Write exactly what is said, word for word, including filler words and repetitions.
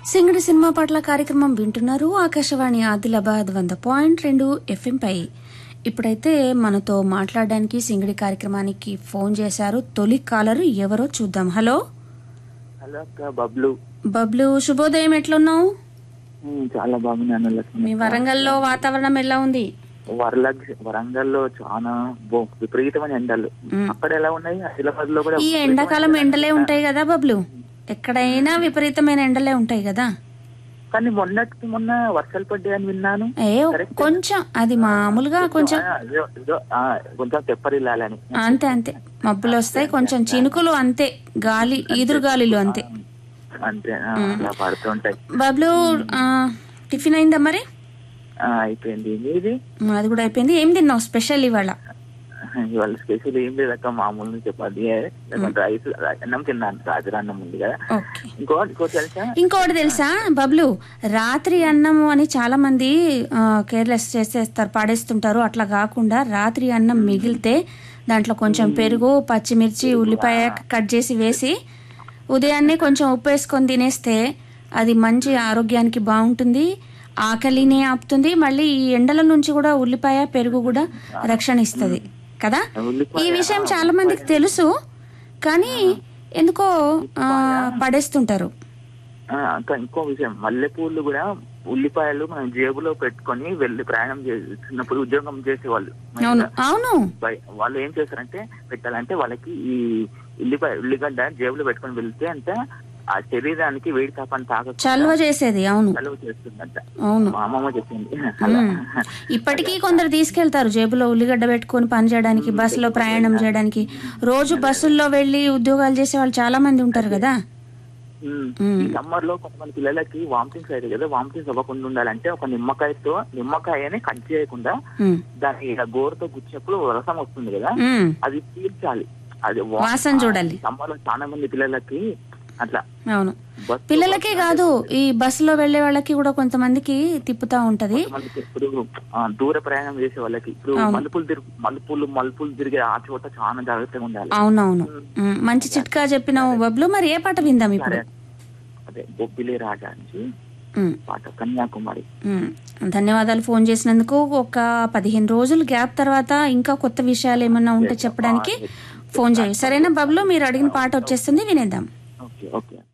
సింగడి cinema పాటల కార్యక్రమం వింటున్నారు. ఆకాశవాణి ఆదిలాబాద్ వంద పాయింట్ రెండు ఎఫ్ఎం పై. ఇప్పుడైతే మనతో మాట్లాడడానికి సింగడి కార్యక్రమానికి ఫోన్ చేశారు తొలి కాలరు. ఎవరో చూద్దాం. హలో హలో అక్క, బబ్లు. బబ్లు, శుభోదయం. ఎట్లున్నావు? చాలా బాగున్నాను. మీ వరంగల్లో వాతావరణం ఎలా ఉంది? వరంగల్లో చాలా విపరీతమైన ఎండలు. అక్కడ ఎలా ఉన్నాయి? ఆదిలాబాద్ లో కూడా ఈ ఎండాకాలం ఎండలే ఉంటాయి కదా బబ్లు, ఎక్కడైనా విపరీతమైన ఎండలే ఉంటాయి కదా. కానీ మొన్నటికి మొన్న వర్షాలు పడ్డాయని విన్నాను. ఏ కొంచెం, అది మామూలుగా కొంచెం కొంచెం తెప్పరిల్లాలని. అంతే అంతే, మబ్బులు వస్తాయి, కొంచెం చినుకులు అంతే, గాలి ఈదురు గాలిలు అంతే అంతే పడుతుంటాయి. బబ్లు, టిఫిన్ అయిందా మరి? అయిపోయింది. మీది? అది కూడా అయిపోయింది. ఏం తిన్నావు స్పెషల్ ఇవాళ? ఇవాళ స్పెషల్ ఏం లేదక్క, మామూలు చపాతి రైస్ అన్నం తిన్నాను. రాత్రి అన్నం ఉంది కదా. ఇంకోటి ఇంకోటి తెలుసా ఇంకోటి తెలుసా బబ్లు, రాత్రి అన్నము అని చాలా మంది కేర్లెస్ చేసేస్తారు, పాడేస్తుంటారు. అట్లా కాకుండా రాత్రి అన్నం మిగిలితే దాంట్లో కొంచెం పెరుగు, పచ్చిమిర్చి, ఉల్లిపాయ కట్ చేసి వేసి ఉదయాన్నే కొంచెం ఉప్పు వేసుకొని తినేస్తే అది మంచి ఆరోగ్యానికి బాగుంటుంది, ఆకలినే ఆపుతుంది. మళ్ళీ ఈ ఎండల నుంచి కూడా ఉల్లిపాయ, పెరుగు కూడా రక్షణ ఇస్తుంది కదా. ఈ విషయం చాలా మందికి తెలుసు, కానీ ఎందుకో పడేస్తుంటారు. ఇంకో విషయం, మల్లెపూలు కూడా ఉల్లిపాయలు మనం జేబులో పెట్టుకొని వెళ్ళి ప్రయాణం చేసినప్పుడు ఉద్యోగం చేసేవాళ్ళు. అవును అవును, వాళ్ళు ఏం చేస్తారంటే పెట్టాలంటే వాళ్ళకి ఈ ఉల్లిపాయ ఉల్లిగడ్డ జేబులో పెట్టుకొని వెళ్తే అంటే ఆ శరీరానికి వేడి తాపాన్ని తాగ చలువ చేసేది. అవును చలువ చేస్తుందంట. అవును, మా అమ్మమ్మ చెప్పింది. ఇప్పటికీ కొందరు తీసుకెళ్తారు జేబులో ఉల్లిగడ్డ పెట్టుకొని పని చేయడానికి, బస్సులో ప్రయాణం చేయడానికి. రోజు బస్సుల్లో వెళ్లి ఉద్యోగాలు చేసే వాళ్ళు చాలా మంది ఉంటారు కదా. ఈ సమ్మర్ లో కొంతమంది పిల్లలకి వామిటింగ్స్ అయితే కదా, వామిటింగ్స్ అవ్వకుండా ఉండాలంటే ఒక నిమ్మకాయతో నిమ్మకాయని కట్ చేయకుండా దాన్ని గోరుతో గుచ్చినప్పుడు రసం వస్తుంది కదా, అది పీల్చాలి. అది వాసన చూడాలి. సమ్మర్ లో చాలా మంది పిల్లలకి అట్లా. అవును, పిల్లలకే కాదు, ఈ బస్సులో వెళ్లే వాళ్ళకి కూడా కొంతమందికి తిప్పుతా ఉంటది. ఇప్పుడు దూర ప్రయాణం చేసే వాళ్ళకి ఇప్పుడు మలుపులు తిరుగు మలుపులు మలుపులు తిరిగే ఆ చోట చాలా జాగ్రత్తగా ఉండాలి. అవునవును, మంచి చిట్కా చెప్పినావు బబ్లు. మరి ఏ పాట విందాం ఇప్పుడు? అదే బొబ్బిలి రాజా నుంచి పాట, కన్యాకుమారి. ధన్యవాదాలు ఫోన్ చేసినందుకు. ఒక పదిహేను రోజులు గ్యాప్ తర్వాత ఇంకా కొత్త విషయాలు ఏమన్నా ఉంటే చెప్పడానికి ఫోన్ చేయి. సరేనా బబ్లు, మీరు అడిగిన పాట వచ్చేస్తుంది, వినేద్దాం. Okay okay.